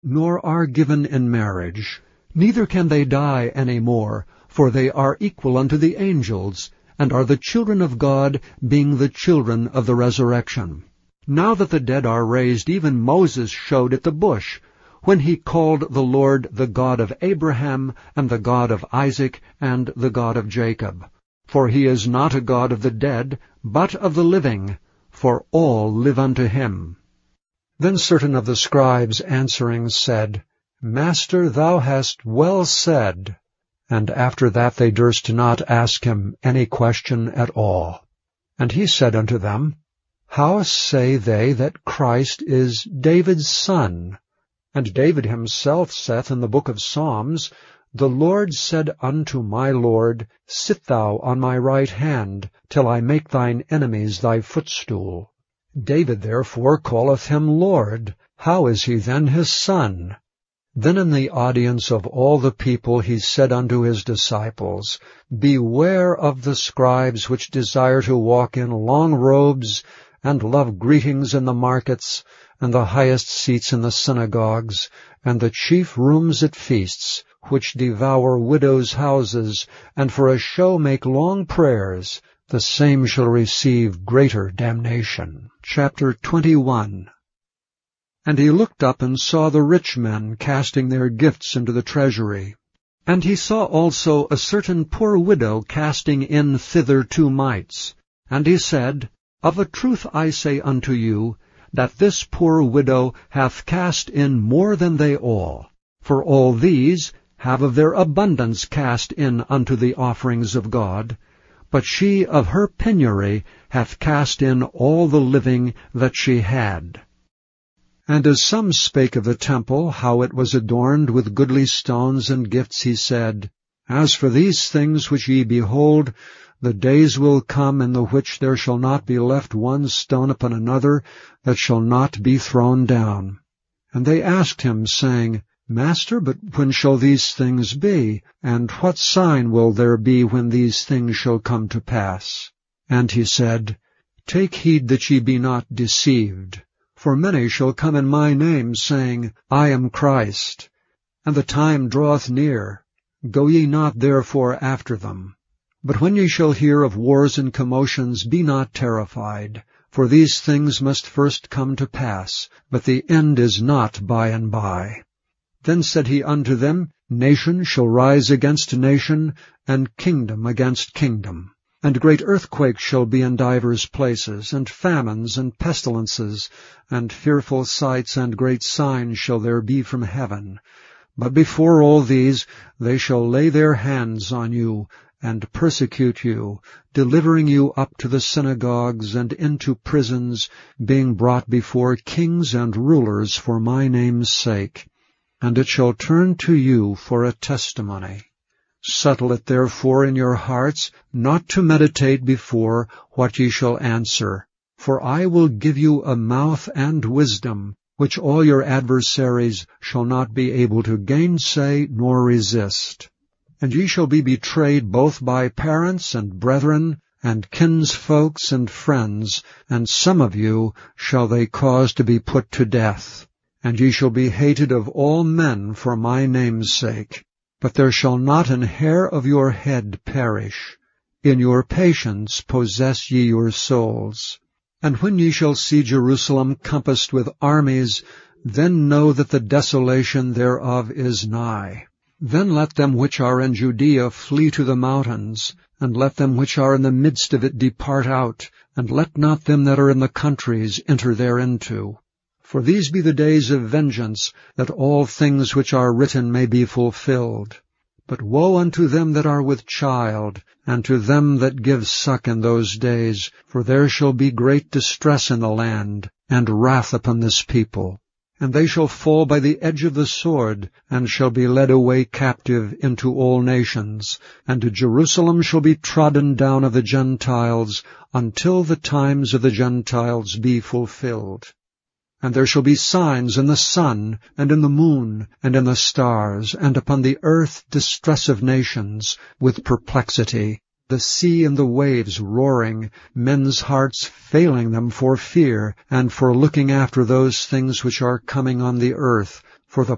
nor are given in marriage. Neither can they die any more, for they are equal unto the angels, and are the children of God, being the children of the resurrection. Now that the dead are raised, even Moses showed at the bush, when he called the Lord the God of Abraham, and the God of Isaac, and the God of Jacob. For he is not a God of the dead, but of the living, for all live unto him. Then certain of the scribes answering said, Master, thou hast well said. And after that they durst not ask him any question at all. And he said unto them, How say they that Christ is David's son? And David himself saith in the book of Psalms, The Lord said unto my Lord, Sit thou on my right hand, till I make thine enemies thy footstool. David therefore calleth him Lord. How is he then his son? Then in the audience of all the people he said unto his disciples, Beware of the scribes which desire to walk in long robes, and love greetings in the markets, and the highest seats in the synagogues, and the chief rooms at feasts, which devour widows' houses, and for a show make long prayers. The same shall receive greater damnation. Chapter 21. And he looked up and saw the rich men casting their gifts into the treasury. And he saw also a certain poor widow casting in thither 2 mites. And he said, Of a truth I say unto you, that this poor widow hath cast in more than they all. For all these have of their abundance cast in unto the offerings of God, but she of her penury hath cast in all the living that she had. And as some spake of the temple, how it was adorned with goodly stones and gifts, he said, As for these things which ye behold, the days will come in the which there shall not be left one stone upon another that shall not be thrown down. And they asked him, saying, Master, but when shall these things be? And what sign will there be when these things shall come to pass? And he said, Take heed that ye be not deceived. For many shall come in my name, saying, I am Christ. And the time draweth near. Go ye not therefore after them. But when ye shall hear of wars and commotions, be not terrified. For these things must first come to pass, but the end is not by and by. Then said he unto them, Nation shall rise against nation, and kingdom against kingdom. And great earthquakes shall be in divers places, and famines, and pestilences, and fearful sights, and great signs shall there be from heaven. But before all these they shall lay their hands on you, and persecute you, delivering you up to the synagogues and into prisons, being brought before kings and rulers for my name's sake. And it shall turn to you for a testimony. Settle it therefore in your hearts, not to meditate before what ye shall answer. For I will give you a mouth and wisdom, which all your adversaries shall not be able to gainsay nor resist. And ye shall be betrayed both by parents and brethren, and kinsfolks and friends, and some of you shall they cause to be put to death. And ye shall be hated of all men for my name's sake. But there shall not an hair of your head perish. In your patience possess ye your souls. And when ye shall see Jerusalem compassed with armies, then know that the desolation thereof is nigh. Then let them which are in Judea flee to the mountains, and let them which are in the midst of it depart out, and let not them that are in the countries enter thereinto. For these be the days of vengeance, that all things which are written may be fulfilled. But woe unto them that are with child, and to them that give suck in those days, for there shall be great distress in the land, and wrath upon this people. And they shall fall by the edge of the sword, and shall be led away captive into all nations. And Jerusalem shall be trodden down of the Gentiles, until the times of the Gentiles be fulfilled. And there shall be signs in the sun, and in the moon, and in the stars, and upon the earth distress of nations, with perplexity, the sea and the waves roaring, men's hearts failing them for fear, and for looking after those things which are coming on the earth, for the